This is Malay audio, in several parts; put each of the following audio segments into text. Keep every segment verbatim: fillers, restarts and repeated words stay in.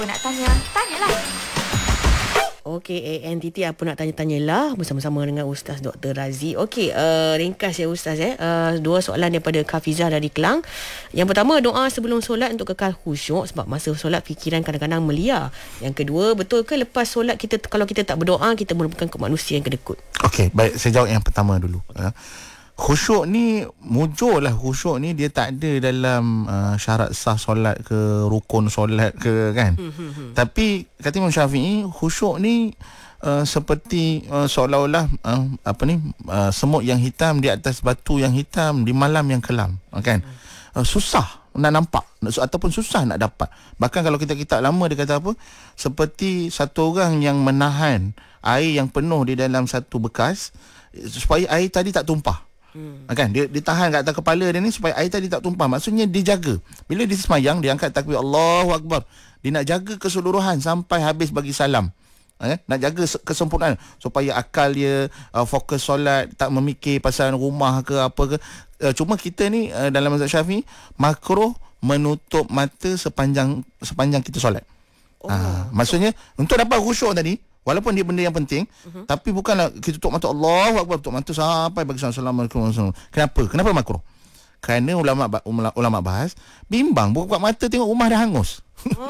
Nak tanya, tanyalah. Okey, A N T T apa nak tanya-tanyalah bersama-sama dengan Ustaz Doktor Razi. Okey, uh, ringkas ya Ustaz eh. Uh, dua soalan daripada Kafizah dari Kelang. Yang pertama, doa sebelum solat untuk kekal khusyuk sebab masa solat fikiran kadang-kadang melia. Yang kedua, betul ke lepas solat kita kalau kita tak berdoa kita merupakan manusia yang kedekut? Okey, baik, saya jawab yang pertama dulu. Uh, khusyuk ni mujur lah. Khusyuk ni dia tak ada dalam uh, syarat sah solat ke, rukun solat ke, kan. Hmm, hmm, hmm. Tapi kata Imam Syafi'i, khusyuk ni uh, seperti uh, seolah-olah uh, apa ni uh, semut yang hitam di atas batu yang hitam di malam yang kelam, kan. Uh, susah nak nampak ataupun susah nak dapat. Bahkan kalau kita kitab lama dia kata apa, seperti satu orang yang menahan air yang penuh di dalam satu bekas supaya air tadi tak tumpah. Hmm. Kan dia ditahan kat atas kepala dia ni supaya air tadi tak tumpah. Maksudnya dia jaga. Bila dia semayang, dia angkat takbir Allahu Akbar. Dia nak jaga keseluruhan sampai habis bagi salam. Eh? Nak jaga kesempurnaan supaya akal dia uh, fokus solat, tak memikir pasal rumah ke apa ke. Uh, cuma kita ni uh, dalam mazhab Syafi'i makruh menutup mata sepanjang sepanjang kita solat. Oh. Uh, maksudnya untuk dapat khusyuk tadi, walaupun dia benda yang penting, uh-huh. tapi bukanlah kita tutup mata Allahu Akbar, tutup mata sampai bagi Assalamualaikum. Kenapa? Kenapa makruh? Kerana ulama ulama bahas bimbang buka mata tengok rumah dah hangus.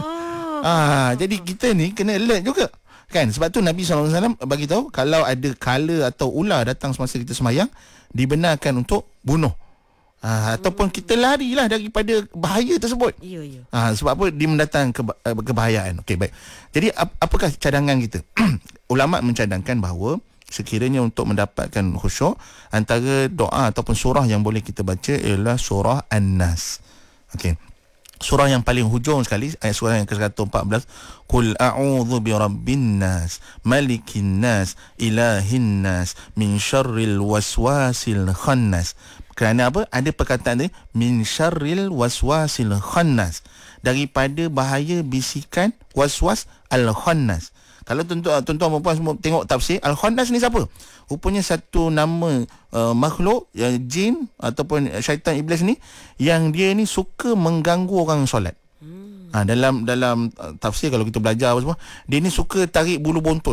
Oh. ah, jadi kita ni kena alert juga. Kan? Sebab tu Nabi sallallahu alaihi wasallam bagi tahu kalau ada kala atau ular datang semasa kita semayang, dibenarkan untuk bunuh. Ha, ataupun kita larilah daripada bahaya tersebut. Ya, ya. Ha, sebab apa? Dia mendatangkan ke, kebahayaan. Okey, baik. Jadi ap, apakah cadangan kita? Ulama mencadangkan bahawa sekiranya untuk mendapatkan khusyuk, antara doa ataupun surah yang boleh kita baca ialah surah An-Nas. Okey. Surah yang paling hujung sekali, ayat surah yang ke seratus empat belas, Qul a'udzu birabbin nas, malikin nas, ilahin nas, min syarril waswasil khannas. Kerana apa? Ada perkataan ni, min syarril waswasil khannas, daripada bahaya bisikan waswas al-khannas. Kalau tuan-tuan tuan-tuan puan semua tengok tafsir, al-khannas ni siapa? Rupanya satu nama uh, makhluk, uh, jin ataupun syaitan iblis ni, yang dia ni suka mengganggu orang solat. Hmm. Ha, dalam dalam uh, tafsir kalau kita belajar apa semua, dia ni suka tarik bulu bontot.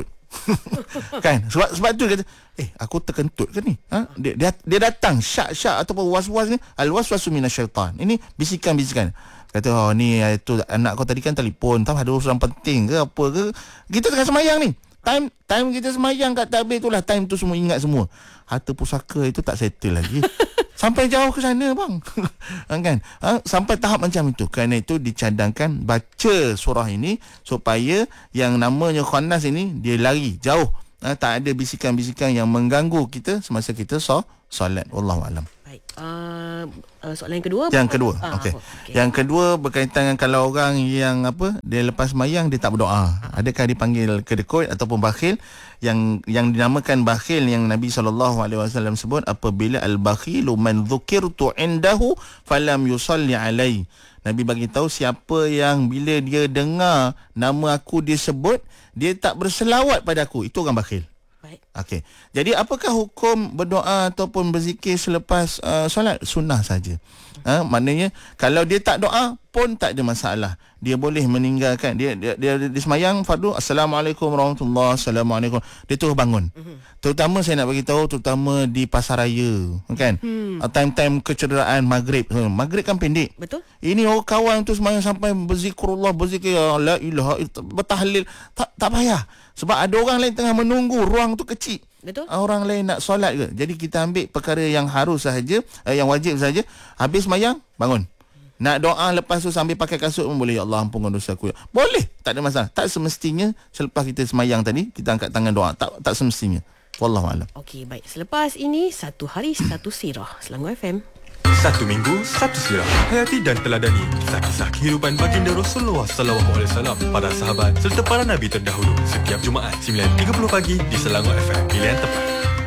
Kan? Sebab sebab tu dia kata, eh aku terkentut ke ni? Ha? Dia, dia dia datang syak-syak ataupun was-was ni, al-waswasu minasyaitan. Ini bisikan-bisikan. Kata, oh ni itu anak kau tadi kan telefon, tahu ada urusan penting ke apa ke? Kita tengah semayang ni. Time time kita semayang kat takbir itulah time tu semua ingat semua. Harta pusaka itu tak settle lagi. Sampai jauh ke sana bang. Kan? Ha? Sampai tahap macam itu. Kerana itu dicadangkan baca surah ini supaya yang namanya khannas ini dia lari jauh. Ha? Tak ada bisikan-bisikan yang mengganggu kita semasa kita so, solat. Wallahu alam. Baik. Uh, uh, soalan yang kedua. Yang kedua. Ah, Okey. Okay. Yang kedua berkaitan dengan kalau orang yang apa, dia lepas mayang dia tak berdoa. Adakah dipanggil kedekut ataupun bakhil? Yang yang dinamakan bakhil yang Nabi sallallahu alaihi wasallam sebut, apabila al-bakhilu man dzukirtu indahu falam yusalli alai. Nabi bagi tahu siapa yang bila dia dengar nama aku disebut, dia tak berselawat pada aku, itu orang bakhil. Okey. Jadi apakah hukum berdoa ataupun berzikir selepas uh, solat? Sunnah saja. Ha, maknanya kalau dia tak doa pun tak ada masalah. Dia boleh meninggalkan, dia dia dia, dia semayang fardu, Assalamualaikum warahmatullahi Assalamualaikum. Dia terus bangun. Mm-hmm. Terutama saya nak bagi tahu, terutama di pasaraya, kan? Mm. Uh, time-time kecederaan maghrib. Hmm, maghrib kan pendek. Betul. Ini orang kawan tu semayang sampai berzikrullah, berzikir la ilaha illallah, bertahlil, tak tak payah. Sebab ada orang lain tengah menunggu, ruang tu kecil. Betul. Orang lain nak solat ke. Jadi kita ambil perkara yang harus sahaja, eh, yang wajib saja. Habis semayang, bangun. Nak doa lepas tu sambil pakai kasut pun boleh. Ya Allah, ampunkan dosa aku. Boleh, tak ada masalah. Tak semestinya selepas kita semayang tadi kita angkat tangan doa. Tak tak semestinya. Wallahu a'lam. Okey, baik. Selepas ini satu hari satu sirah Selangor F M. Satu minggu, satu sirah. Hayati dan teladani kisah-kisah kehidupan baginda Rasulullah sallallahu alaihi wasallam, para sahabat serta para nabi terdahulu. Setiap Jumaat sembilan tiga puluh pagi di Selangor F M. Pilihan tepat.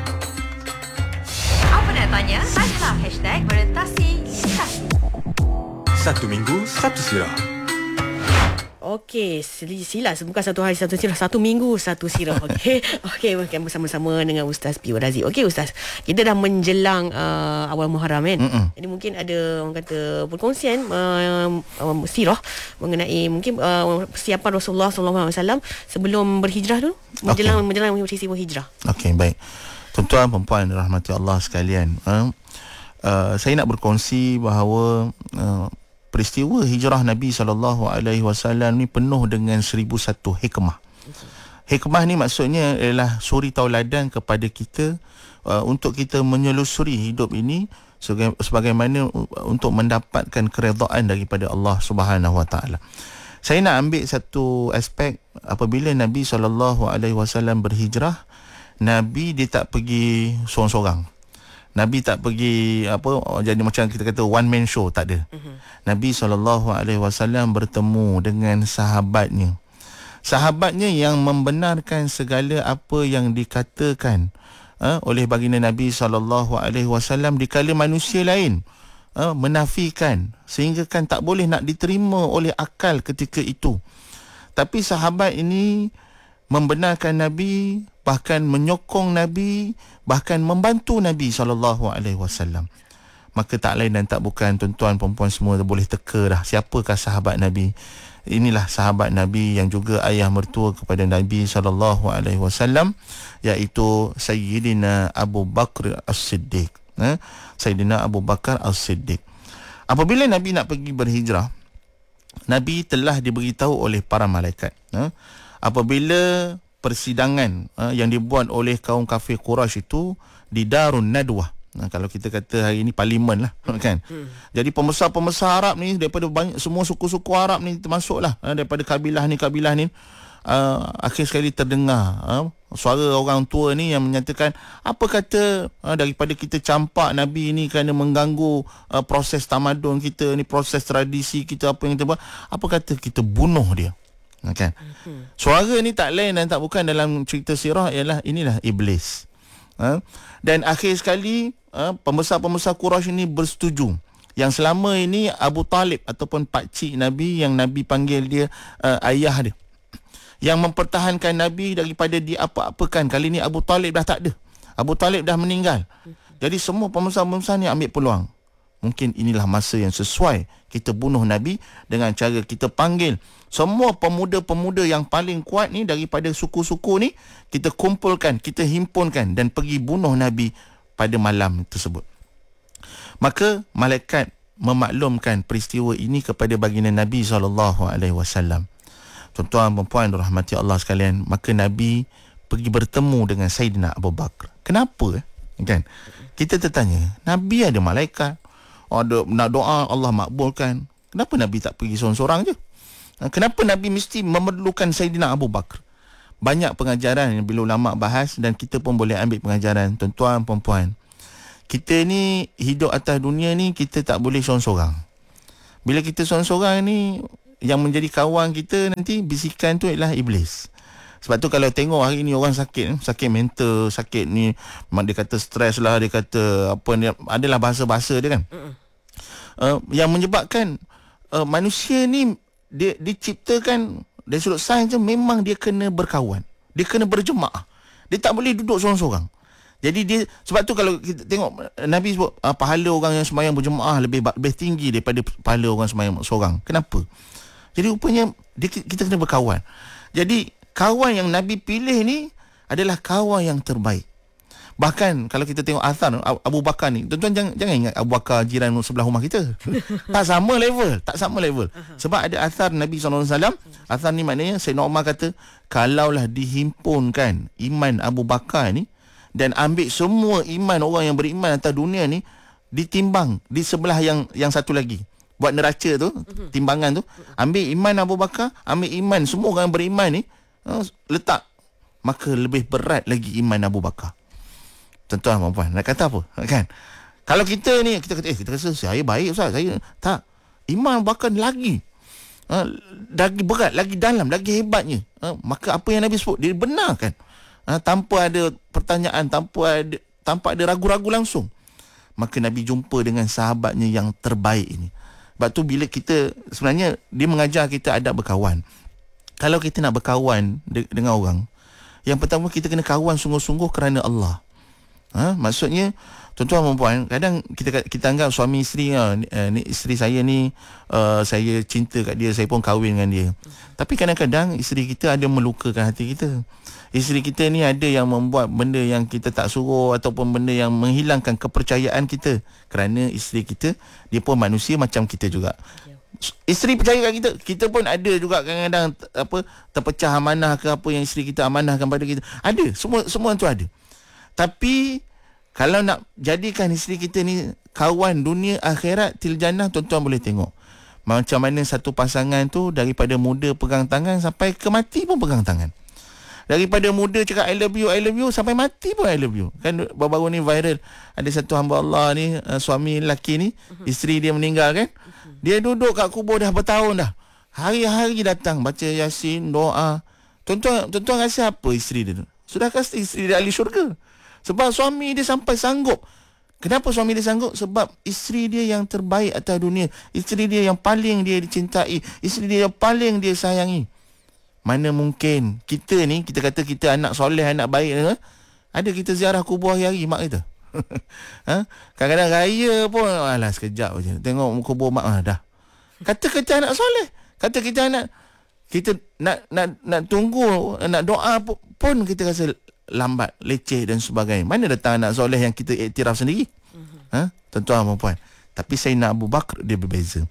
Apa nak tanya? Tanyalah hashtag Orientasi Kasih. Satu minggu, satu sirah. Okey, sila sila bukan satu hari satu sirah, satu minggu satu sirah. Okey. Okey, makan bersama-sama dengan Ustaz P. Razi. Okey Ustaz, kita dah menjelang uh, awal Muharram kan. Mm-mm. Jadi mungkin ada orang kata perkongsian uh, uh, sirah mengenai mungkin uh, persiapan Rasulullah sallallahu alaihi wasallam sebelum berhijrah dulu, menjelang okay. menjelang peristiwa hijrah. Okey, baik. Tuan-tuan dan puan rahmati Allah sekalian, uh, uh, saya nak berkongsi bahawa uh, peristiwa hijrah Nabi sallallahu alaihi wasallam ni penuh dengan seribu satu hikmah. Hikmah ni maksudnya ialah suri tauladan kepada kita uh, untuk kita menyelusuri hidup ini sebagai, sebagaimana uh, untuk mendapatkan keredaan daripada Allah Subhanahu wa taala. Saya nak ambil satu aspek apabila Nabi sallallahu alaihi wasallam berhijrah, Nabi dia tak pergi seorang-seorang. Nabi tak pergi apa jadi macam kita kata one man show, tak ada. Uh-huh. Nabi sallallahu alaihi wasallam bertemu dengan sahabatnya. Sahabatnya yang membenarkan segala apa yang dikatakan uh, oleh baginda Nabi sallallahu alaihi wasallam dikala manusia lain uh, menafikan sehingga kan tak boleh nak diterima oleh akal ketika itu. Tapi sahabat ini membenarkan Nabi, bahkan menyokong Nabi, bahkan membantu Nabi sallallahu alaihi wasallam. Maka tak lain dan tak bukan, tuan-tuan perempuan semua boleh teka dah siapakah sahabat Nabi. Inilah sahabat Nabi yang juga ayah mertua kepada Nabi sallallahu alaihi wasallam, iaitu Sayyidina Abu Bakar As-Siddiq. Eh? Sayyidina Abu Bakar As-Siddiq. Apabila Nabi nak pergi berhijrah, Nabi telah diberitahu oleh para malaikat, eh? apabila persidangan uh, yang dibuat oleh kaum kafir Quraisy itu di Darun Nadwah. Nah, kalau kita kata hari ini parlimen lah kan. Hmm. Jadi pembesar-pembesar Arab ni daripada banyak semua suku-suku Arab ni termasuklah uh, daripada kabilah ni kabilah ni uh, akhir sekali terdengar uh, suara orang tua ni yang menyatakan apa kata uh, daripada kita campak Nabi ni kerana mengganggu uh, proses tamadun kita ni, proses tradisi kita, apa yang kita buat, apa kata kita bunuh dia. Kan? Mm-hmm. Suara ni tak lain dan tak bukan dalam cerita sirah ialah inilah iblis. Ha? Dan akhir sekali ha, pembesar-pembesar Quraisy ini bersetuju yang selama ini Abu Talib ataupun pakcik Nabi yang Nabi panggil dia uh, ayah dia, yang mempertahankan Nabi daripada diapa-apakan, kali ni Abu Talib dah tak ada. Abu Talib dah meninggal. Mm-hmm. Jadi semua pembesar-pembesar ni ambil peluang. Mungkin inilah masa yang sesuai kita bunuh Nabi dengan cara kita panggil semua pemuda-pemuda yang paling kuat ni daripada suku-suku ni, kita kumpulkan, kita himpunkan dan pergi bunuh Nabi pada malam tersebut. Maka malaikat memaklumkan peristiwa ini kepada baginda Nabi sallallahu alaihi wasallam. Tuan-tuan dan puan rahmati Allah sekalian, maka Nabi pergi bertemu dengan Sayyidina Abu Bakar. Kenapa? Kan? Kita tertanya, Nabi ada malaikat, ada nak doa Allah makbulkan. Kenapa Nabi tak pergi seorang-seorang je? Kenapa Nabi mesti memerlukan Sayyidina Abu Bakar? Banyak pengajaran yang bila ulama bahas dan kita pun boleh ambil pengajaran, tuan-tuan, perempuan. Kita ni hidup atas dunia ni, kita tak boleh seorang-seorang. Bila kita seorang-seorang ni, yang menjadi kawan kita nanti bisikan tu ialah iblis. Sebab tu kalau tengok hari ni orang sakit, sakit mental, sakit ni, dia kata stres lah, dia kata apa ni, adalah bahasa-bahasa dia kan. Uh, yang menyebabkan uh, manusia ni dia diciptakan dari sudut sains je, memang dia kena berkawan, dia kena berjemaah, dia tak boleh duduk seorang-seorang. Jadi dia, sebab tu kalau kita tengok Nabi sebut uh, pahala orang yang sembahyang berjemaah lebih lebih tinggi daripada pahala orang sembahyang seorang. Kenapa? Jadi rupanya dia, kita kena berkawan. Jadi kawan yang Nabi pilih ni adalah kawan yang terbaik. Bahkan kalau kita tengok athar Abu Bakar ni, tuan-tuan jangan, jangan ingat Abu Bakar jiran sebelah rumah kita. Tak sama level, tak sama level. Sebab ada athar Nabi sallallahu alaihi wasallam. Athar ni maknanya Sayyidina Umar kata, kalaulah dihimpunkan iman Abu Bakar ni dan ambil semua iman orang yang beriman atas dunia ni, ditimbang di sebelah yang yang satu lagi, buat neraca tu, timbangan tu, ambil iman Abu Bakar, ambil iman semua orang yang beriman ni, letak, maka lebih berat lagi iman Abu Bakar. Tuan-tuan dan puan, nak kata apa? Kan? Kalau kita ni, kita kata, eh, kita rasa saya baik Ustaz, saya tak. Iman bahkan lagi, ha, lagi berat, lagi dalam, lagi hebatnya. Ha, maka apa yang Nabi sebut, dia benarkan. Ha, tanpa ada pertanyaan, tanpa ada, tanpa ada ragu-ragu langsung. Maka Nabi jumpa dengan sahabatnya yang terbaik ini. Sebab tu bila kita, sebenarnya dia mengajar kita adab berkawan. Kalau kita nak berkawan de- dengan orang, yang pertama kita kena kawan sungguh-sungguh kerana Allah. Ha? Maksudnya, tuan-tuan dan puan, kadang kita kita anggap suami isteri, uh, ni isteri saya ni, uh, saya cinta kat dia, saya pun kahwin dengan dia. Tapi kadang-kadang isteri kita ada melukakan hati kita. Isteri kita ni ada yang membuat benda yang kita tak suruh, ataupun benda yang menghilangkan kepercayaan kita. Kerana isteri kita, dia pun manusia macam kita juga. Isteri percaya kat kita, kita pun ada juga kadang-kadang apa terpecah amanah ke apa yang isteri kita amanahkan pada kita. Ada, semua semua tu ada. Tapi kalau nak jadikan isteri kita ni kawan dunia akhirat til jannah, tuan-tuan boleh tengok macam mana satu pasangan tu daripada muda pegang tangan sampai ke mati pun pegang tangan. Daripada muda cakap I love you, I love you, sampai mati pun I love you. Kan baru-baru ni viral, ada satu hamba Allah ni, uh, suami lelaki ni, uh-huh. isteri dia meninggal kan. Uh-huh. Dia duduk kat kubur dah bertahun dah. Hari-hari datang baca Yasin, doa. Tuan-tuan, tuan-tuan rasa apa isteri dia tu? Sudah kata isteri dia ahli syurga. Sebab suami dia sampai sanggup. Kenapa suami dia sanggup? Sebab isteri dia yang terbaik atas dunia. Isteri dia yang paling dia dicintai. Isteri dia yang paling dia sayangi. Mana mungkin kita ni, kita kata kita anak soleh, anak baik, eh? Ada kita ziarah kubur hari-hari mak kita. Ha? Kadang-kadang raya pun, alah sekejap je tengok kubur mak, ah, dah. Kata kita anak soleh, kata kita anak, kita nak nak nak tunggu, nak doa pun kita rasa lambat, leceh dan sebagainya. Mana datang anak soleh yang kita iktiraf sendiri? Ha? Tuan-tuan dan puan. Tapi Sayyidina Abu Bakar dia berbeza.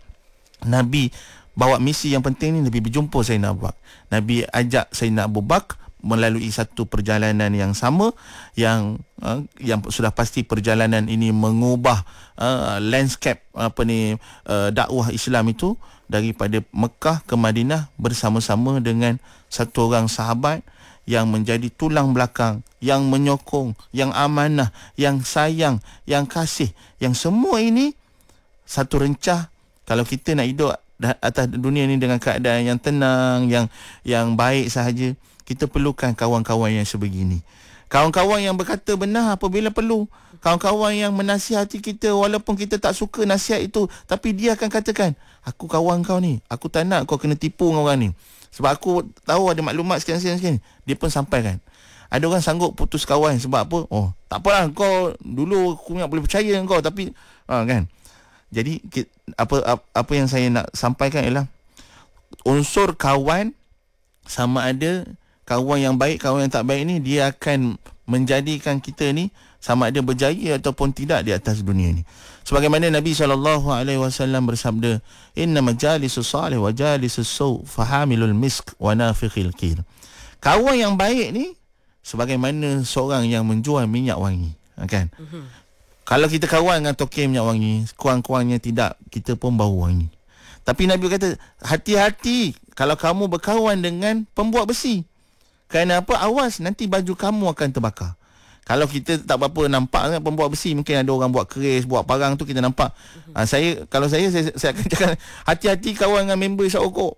Nabi bawa misi yang penting ni, Nabi berjumpa Sayyidina Abu Bakar. Nabi ajak Sayyidina Abu Bakar melalui satu perjalanan yang sama, yang uh, yang sudah pasti perjalanan ini mengubah uh, landscape apa ni uh, dakwah Islam itu daripada Mekah ke Madinah bersama-sama dengan satu orang sahabat yang menjadi tulang belakang, yang menyokong, yang amanah, yang sayang, yang kasih, yang semua ini satu rencah. Kalau kita nak hidup atas dunia ni dengan keadaan yang tenang, yang yang baik sahaja, kita perlukan kawan-kawan yang sebegini. Kawan-kawan yang berkata benar apabila perlu. Kawan-kawan yang menasihati kita walaupun kita tak suka nasihat itu, tapi dia akan katakan, aku kawan kau ni, aku tak nak kau kena tipu dengan orang ni. Sebab aku tahu ada maklumat sekian-sekian. Dia pun sampaikan. Ada orang sanggup putus kawan sebab apa? Oh, tak apalah, kau dulu aku nak boleh percaya dengan kau, tapi ha, kan. Jadi apa, apa apa yang saya nak sampaikan ialah unsur kawan, sama ada kawan yang baik, kawan yang tak baik ni, dia akan menjadikan kita ni sama ada berjaya ataupun tidak di atas dunia ni. Sebagaimana Nabi sallallahu alaihi wasallam bersabda, inna majalisus salih wa jalisus saw fahamilul misk wa nafikhil qir. Kawan yang baik ni sebagaimana seorang yang menjual minyak wangi, kan? Uh-huh. Kalau kita kawan dengan tokek minyak wangi, kurang-kurangnya tidak, kita pun bau wangi. Tapi Nabi kata, hati-hati kalau kamu berkawan dengan pembuat besi. Kerana apa? Awas, nanti baju kamu akan terbakar. Kalau kita tak apa-apa nampak kan pembuat besi, mungkin ada orang buat keris, buat parang tu kita nampak. Uh-huh. Ha, saya kalau saya, saya saya akan cakap, hati-hati kawan dengan member isap rokok.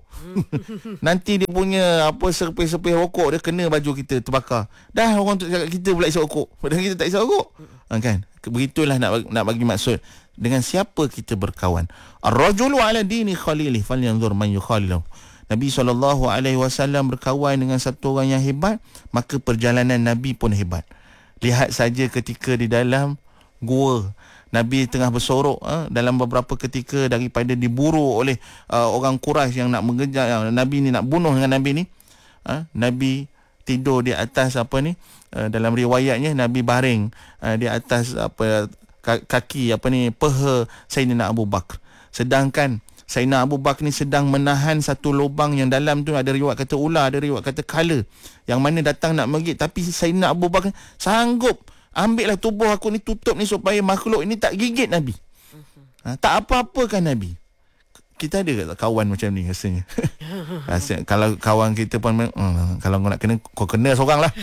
Nanti dia punya apa serpih-serpih rokok dia kena baju kita terbakar. Dah orang tu cakap kita pula isap rokok, padahal kita tak isap rokok. Ha, kan? Begitulah nak nak bagi maksud dengan siapa kita berkawan. Ar-rajulu ala dini khalilih falyanzur man yukhalilu. Nabi sallallahu alaihi wasallam berkawan dengan satu orang yang hebat, maka perjalanan Nabi pun hebat. Lihat saja ketika di dalam gua, Nabi tengah bersorok ha, dalam beberapa ketika daripada diburu oleh uh, orang Quraisy yang nak mengejar yang Nabi ni, nak bunuh dengan Nabi ni. Ha, Nabi tidur di atas apa ni, uh, dalam riwayatnya Nabi baring uh, di atas apa kaki apa ni peha Sayyidina Abu Bakar. Sedangkan Sayyidina Abu Bakar ni sedang menahan satu lubang yang dalam tu ada riwayat kata ular, ada riwayat kata kala yang mana datang nak menggigit, tapi Sayyidina Abu Bakar sanggup, ambillah tubuh aku ni, tutup ni supaya makhluk ini tak gigit Nabi. Ha, tak apa-apa kan Nabi. Kita ada tak kawan macam ni rasanya? Rasanya kalau kawan kita pun hmm, kalau kau nak kena, kau kena seorang lah.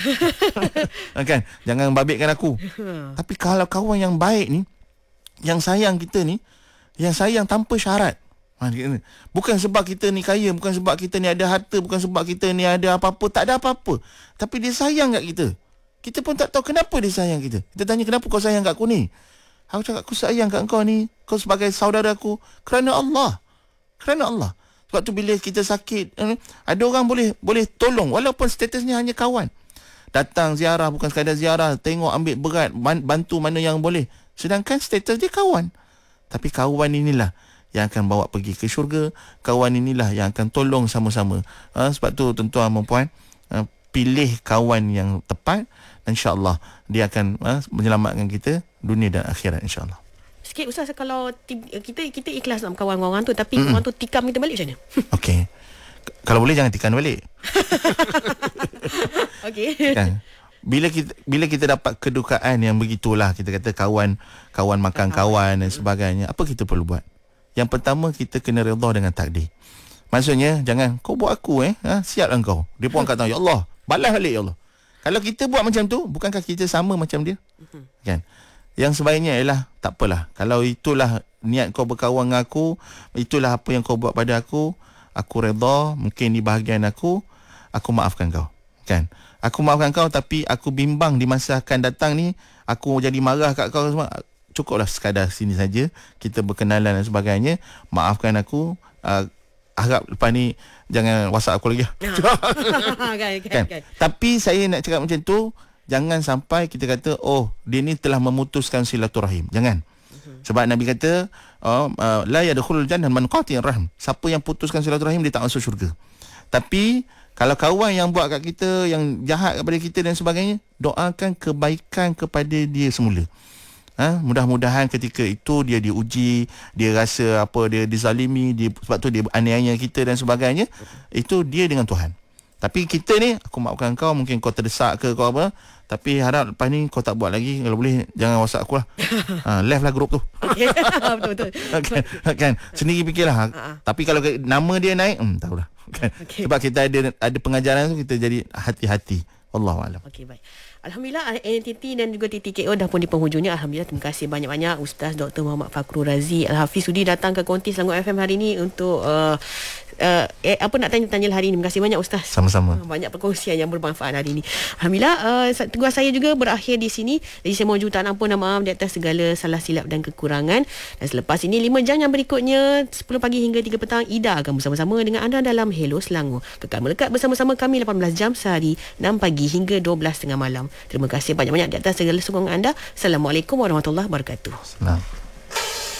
Kan? Jangan babitkan aku. Tapi kalau kawan yang baik ni, yang sayang kita ni, yang sayang tanpa syarat. Bukan sebab kita ni kaya, bukan sebab kita ni ada harta, bukan sebab kita ni ada apa-apa, tak ada apa-apa, tapi dia sayang kat kita. Kita pun tak tahu kenapa dia sayang kita. Kita tanya, kenapa kau sayang kat aku ni? Aku cakap, aku sayang kat kau ni. Kau sebagai saudara aku. Kerana Allah. Kerana Allah. Sebab tu bila kita sakit, eh, ada orang boleh boleh tolong. Walaupun statusnya hanya kawan. Datang ziarah, bukan sekadar ziarah. Tengok, ambil berat, bantu mana yang boleh. Sedangkan status dia kawan. Tapi kawan inilah yang akan bawa pergi ke syurga. Kawan inilah yang akan tolong sama-sama. Ha, sebab tu tuan-tuan dan puan, ha, pilih kawan yang tepat. InsyaAllah dia akan ha, menyelamatkan kita dunia dan akhirat, insyaAllah. Sikit Ustaz, kalau ti- kita kita ikhlas nak kawan orang tu, tapi mm-hmm. orang tu tikam kita balik macam mana? Okey. Kalau boleh jangan tikam balik. Okey. Kan? Bila kita bila kita dapat kedukaan yang begitulah, kita kata kawan kawan makan kawan dan sebagainya, apa kita perlu buat? Yang pertama, kita kena redha dengan takdir. Maksudnya jangan kau buat aku eh, ha, siaplah kau. Dia pun kata ya Allah, balas balik ya Allah. Kalau kita buat macam tu, bukankah kita sama macam dia? Kan? Yang sebaiknya ialah tak apalah. Kalau itulah niat kau berkawan dengan aku, itulah apa yang kau buat pada aku, aku redha, mungkin di bahagian aku, aku maafkan kau. Kan? Aku maafkan kau, tapi aku bimbang di masa akan datang ni, aku jadi marah kat kau semua. Cukuplah sekadar sini saja, kita berkenalan dan sebagainya. Maafkan aku. Uh, harap lepas ni jangan WhatsApp aku lagi. kan, kan, kan? kan. Tapi saya nak cakap macam tu, jangan sampai kita kata, oh, dia ni telah memutuskan silaturahim. Jangan. Uh-huh. Sebab Nabi kata, oh, uh, la yadkhulul jannah man qati'ir rahim. Siapa yang putuskan silaturahim, dia tak masuk syurga. Tapi kalau kawan yang buat kat kita, yang jahat kepada kita dan sebagainya, doakan kebaikan kepada dia semula. Ha? Mudah-mudahan ketika itu dia diuji, dia rasa apa, dia dizalimi, dia, sebab tu dia aniaya kita dan sebagainya. Itu dia dengan Tuhan. Tapi kita ni, aku maafkan kau, mungkin kau terdesak ke kau apa, tapi harap lepas ni kau tak buat lagi. Kalau boleh jangan WhatsApp aku lah. ha, Left lah grup tu. Okay. Betul-betul. kan, kan sendiri fikirlah. Ha, tapi kalau nama dia naik, hmm, tahulah. Kan? Okay. Sebab kita ada ada pengajaran tu, kita jadi hati-hati. Wallahualam. Okey, baik. Alhamdulillah, N T T dan juga T T K O dah pun di penghujungnya. Alhamdulillah, terima kasih banyak-banyak Ustaz Doktor Muhammad Fakrul Razi Al-Hafiz sudi datang ke Konti Selangor F M hari ini untuk uh, uh, eh, apa nak tanya-tanya hari ini. Terima kasih banyak Ustaz. Sama-sama. Banyak perkongsian yang bermanfaat hari ini. Alhamdulillah, uh, tugas saya juga berakhir di sini. Jadi saya mohon jutaan ampun dan maaf di atas segala salah silap dan kekurangan. Dan selepas ini lima jam yang berikutnya, sepuluh pagi hingga tiga petang, Ida akan bersama-sama dengan anda dalam Hello Selangor. Kekal melekat bersama-sama kami lapan belas jam sehari, enam pagi hingga dua belas tengah malam. Terima kasih banyak-banyak di atas segala sokongan anda. Assalamualaikum warahmatullahi wabarakatuh. Salam.